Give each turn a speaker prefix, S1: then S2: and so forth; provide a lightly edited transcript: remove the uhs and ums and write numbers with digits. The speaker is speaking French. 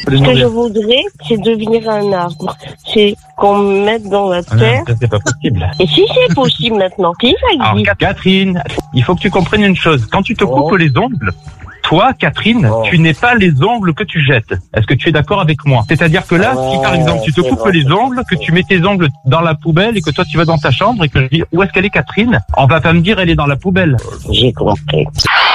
S1: faut les
S2: Ce que je
S1: nourrir.
S2: voudrais, c'est devenir un arbre. C'est qu'on me mette dans la
S1: Ah non,
S2: terre.
S1: ça, c'est pas possible.
S2: Et si c'est possible maintenant, si ça
S1: Alors,
S2: existe.
S1: Catherine, il faut que tu comprennes une chose. Quand tu te coupes
S2: Oh.
S1: les ongles, toi, Catherine,
S2: Oh.
S1: tu n'es pas les ongles que tu jettes. Est-ce que tu es d'accord avec moi? C'est-à-dire que là, si par exemple tu te
S2: c'est
S1: coupes
S2: vrai.
S1: les ongles, que tu mets tes ongles dans la poubelle et que toi tu vas dans ta chambre et que je dis où est-ce qu'elle est Catherine, on va pas me dire elle est dans la poubelle.
S2: J'ai compris.